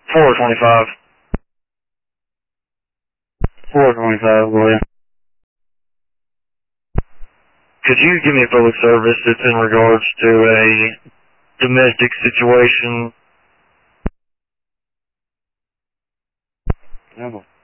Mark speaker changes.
Speaker 1: 425. 425, go ahead. Could you give me a public service that's in regards to a domestic situation?
Speaker 2: No.